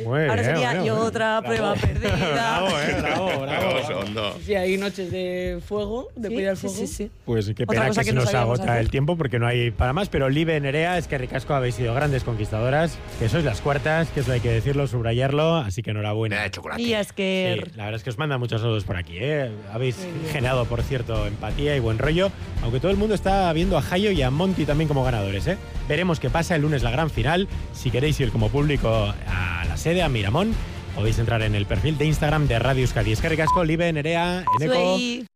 Ahora sería yo otra prueba perdida. Bravo. Sí, hay noches de fuego, de cuidar el fuego. Sí. Pues qué pena que se nos agota el tiempo porque no hay para más, pero Libe, Nerea, es que ricasco, habéis sido grandes conquistadoras, que sois las cuartas, que eso hay que decirlo, subrayarlo, así que enhorabuena. Y es que... Sí, la verdad es que os mandan muchos saludos por aquí, ¿eh? Habéis generado, por cierto, empatía y buen rollo, aunque todo el mundo está viendo a Jayo y a Monty también como ganadores, ¿eh? Veremos qué pasa el lunes la gran final. Si queréis ir como público a la sede, a Miramón, podéis entrar en el perfil de Instagram de Radio Euskadi. Es que ricasco, Libe, Nerea, Eneko.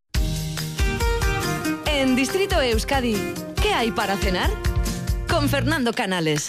En Distrito Euskadi, ¿qué hay para cenar? Con Fernando Canales.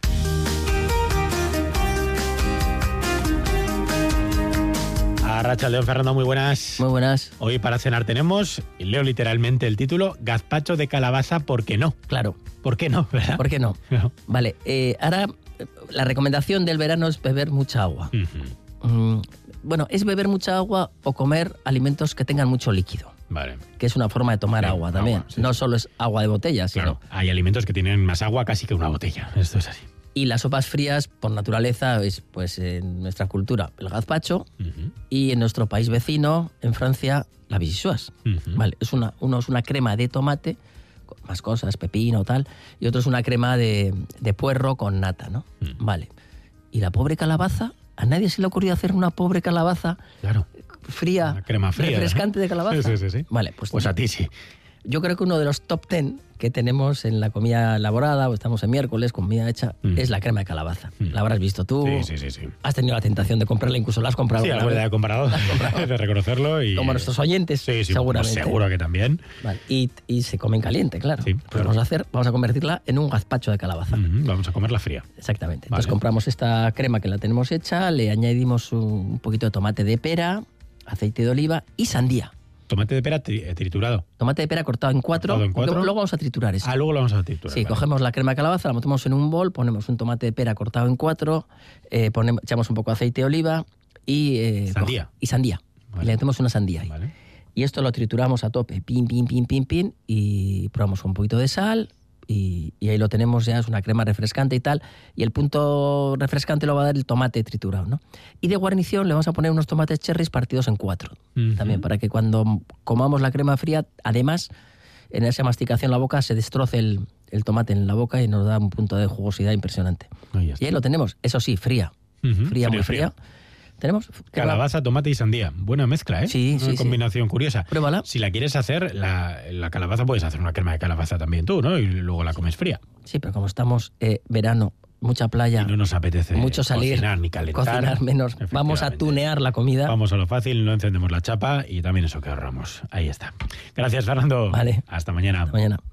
Arratsaldeon, Fernando, muy buenas. Muy buenas. Hoy para cenar tenemos, y leo literalmente el título, gazpacho de calabaza, ¿por qué no? Claro. ¿Por qué no? ¿Verdad? ¿Por qué no? Vale, ahora la recomendación del verano es beber mucha agua. Bueno, es beber mucha agua o comer alimentos que tengan mucho líquido. Vale. Que es una forma de tomar agua también. Sí. No solo es agua de botella, Claro, sino... hay alimentos que tienen más agua casi que una botella. Esto es así. Y las sopas frías, por naturaleza, es pues en nuestra cultura el gazpacho y en nuestro país vecino, en Francia, la vichyssoise. Vale, uno es una crema de tomate, con más cosas, pepino, tal, y otro es una crema de puerro con nata, ¿no? Vale. Y la pobre calabaza, a nadie se le ocurrió hacer una pobre calabaza fría, una crema fría, refrescante de calabaza. Sí. Vale, pues a ti sí. Yo creo que uno de los top 10 que tenemos en la comida elaborada, o estamos en miércoles, comida hecha, es la crema de calabaza. La habrás visto tú. Sí. Has tenido la tentación de comprarla, incluso la has comprado. Sí, alguna vez he comprado, de reconocerlo. Y... Como nuestros oyentes, sí, seguramente. Pues seguro que también. Vale. Y se come en caliente, claro. Sí, pues vamos a convertirla en un gazpacho de calabaza. Vamos a comerla fría. Exactamente. Entonces compramos esta crema que la tenemos hecha, le añadimos un poquito de tomate de pera, aceite de oliva y sandía. Tomate de pera triturado. Tomate de pera cortado en cuatro. Luego vamos a triturar eso. Luego lo vamos a triturar. Sí, cogemos la crema de calabaza, la metemos en un bol, ponemos un tomate de pera cortado en 4, echamos un poco de aceite de oliva y... sandía. Vale. Y le metemos una sandía ahí. Vale. Y esto lo trituramos a tope, pin, y probamos un poquito de sal y ahí lo tenemos ya, es una crema refrescante y tal. Y el punto refrescante lo va a dar el tomate triturado, ¿no? Y de guarnición le vamos a poner unos tomates cherries partidos en 4. También para que cuando comamos la crema fría, además, en esa masticación en la boca se destroce el tomate en la boca y nos da un punto de jugosidad impresionante. Y ahí lo tenemos, eso sí, fría. Muy fría. Tenemos calabaza, tomate y sandía. Buena mezcla, ¿eh? Sí, una combinación curiosa. Pruébala. Si la quieres hacer, la calabaza, puedes hacer una crema de calabaza también tú, ¿no? Y luego la comes fría. Sí, pero como estamos verano, mucha playa, y no nos apetece mucho salir, cocinar ni calentar. Cocinar menos. Vamos a tunear la comida. Vamos a lo fácil, no encendemos la chapa y también eso que ahorramos. Ahí está. Gracias, Fernando. Vale. Hasta mañana. Hasta mañana.